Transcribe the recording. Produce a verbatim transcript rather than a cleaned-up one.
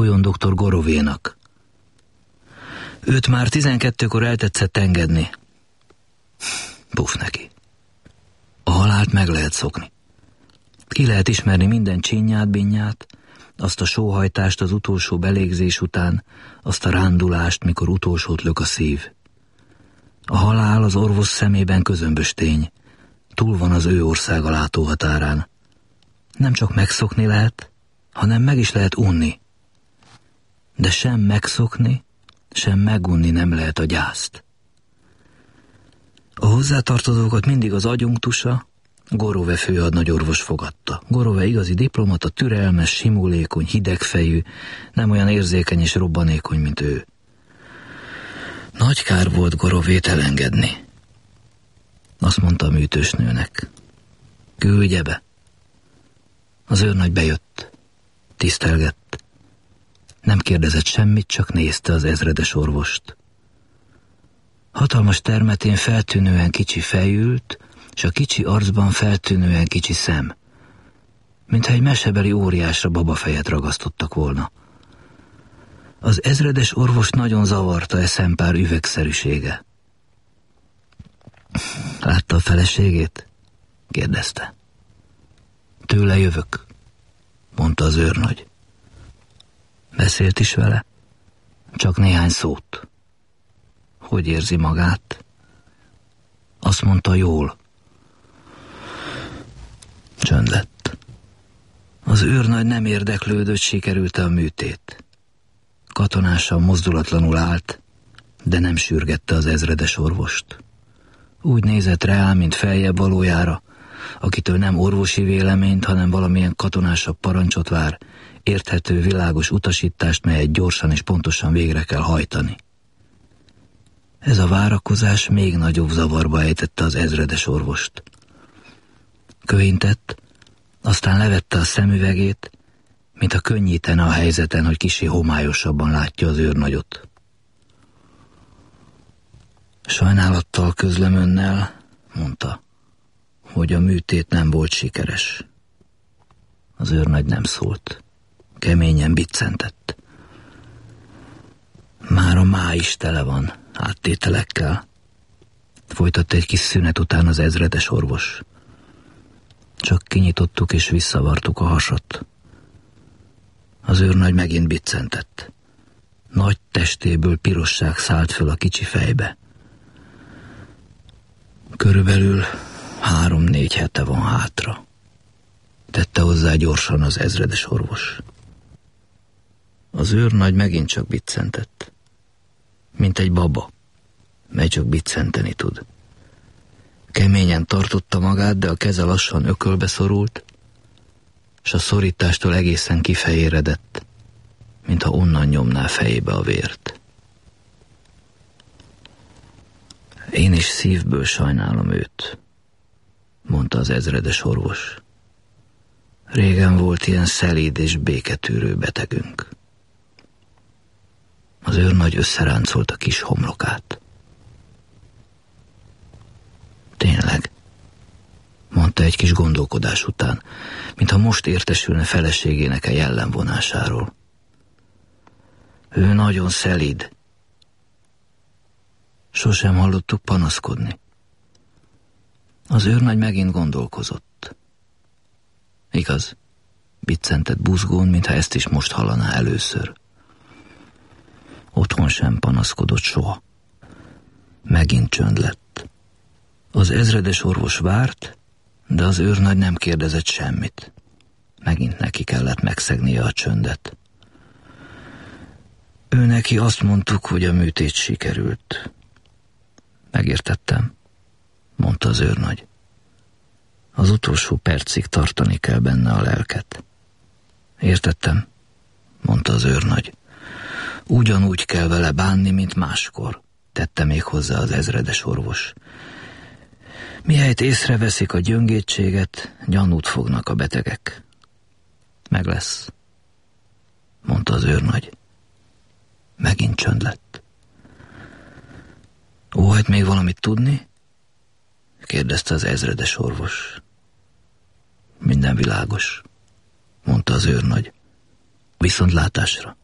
Olyan doktor Gorovénak. Őt már tizenkettőkor eltetszett engedni. Puf neki. A halált meg lehet szokni. Ki lehet ismerni minden csinyát, binnyát, azt a sóhajtást az utolsó belégzés után, azt a rándulást, mikor utolsót lök a szív. A halál az orvos szemében közömbös tény. Túl van az ő országa látóhatárán. Nem csak megszokni lehet, hanem meg is lehet unni. De sem megszokni, sem megunni nem lehet a gyászt. A hozzátartozókat mindig az adjunktusa, Gorove főhadnagyorvos fogadta. Gorove igazi diplomata, türelmes, simulékony, hidegfejű, nem olyan érzékeny és robbanékony, mint ő. Nagy kár volt Gorovét elengedni. Azt mondta a műtősnőnek. Küldje be. Az őrnagy bejött. Tisztelgett. Nem kérdezett semmit, csak nézte az ezredes orvost. Hatalmas termetén feltűnően kicsi fej ült, és a kicsi arcban feltűnően kicsi szem. Mintha egy mesebeli óriásra babafejet ragasztottak volna. Az ezredes orvos nagyon zavarta e szempár üvegszerűsége. Látta a feleségét? Kérdezte. Tőle jövök, mondta az őrnagy. Beszélt is vele? Csak néhány szót. Hogy érzi magát? Azt mondta, jól. Csönd lett. Az őrnagy nem érdeklődött, sikerült-e a műtét. Katonásan mozdulatlanul állt, de nem sürgette az ezredes orvost. Úgy nézett rá, mint feljebb valójára, akitől nem orvosi véleményt, hanem valamilyen katonásabb parancsot vár, érthető, világos utasítást, melyet gyorsan és pontosan végre kell hajtani. Ez a várakozás még nagyobb zavarba ejtette az ezredes orvost. Köhintett, aztán levette a szemüvegét, mint a könnyítene a helyzeten, hogy kissé homályosabban látja az őrnagyot. Sajnálattal közlöm önnel, mondta, hogy a műtét nem volt sikeres. Az őrnagy nem szólt. Keményen biccentett. Már a máj is tele van áttételekkel. Folytatta egy kis szünet után az ezredes orvos. Csak kinyitottuk és visszavartuk a hasat. Az őrnagy megint biccentett. Nagy testéből pirosság szállt föl a kicsi fejbe. Körülbelül három-négy hete van hátra, tette hozzá gyorsan az ezredes orvos. Az őrnagy megint csak biccentett, mint egy baba, mely csak biccenteni tud. Keményen tartotta magát, de a keze lassan ökölbe szorult, s a szorítástól egészen kifehéredett, mintha onnan nyomná fejébe a vért. Én is szívből sajnálom őt, mondta az ezredes orvos. Régen volt ilyen szelíd és béketűrő betegünk. Az őrnagy összeráncolt a kis homlokát. Tényleg, mondta egy kis gondolkodás után, mintha most értesülne feleségének a jellemvonásáról. Ő nagyon szelíd. Sosem hallottuk panaszkodni. Az őrnagy megint gondolkozott. Igaz, biccentett buzgón, mintha ezt is most hallaná először. Otthon sem panaszkodott soha. Megint csönd lett. Az ezredes orvos várt, de az őrnagy nem kérdezett semmit. Megint neki kellett megszegnie a csöndet. Ő neki azt mondtuk, hogy a műtét sikerült. Megértettem, mondta az őrnagy. Az utolsó percig tartani kell benne a lelket. Értettem, mondta az őrnagy. Ugyanúgy kell vele bánni, mint máskor, tette még hozzá az ezredes orvos. Mihelyt észreveszik a gyöngétséget, gyanút fognak a betegek. Meg lesz, mondta az őrnagy. Megint csönd lett. Óhajt még valamit tudni? Kérdezte az ezredes orvos. Minden világos, mondta az őrnagy. Viszontlátásra.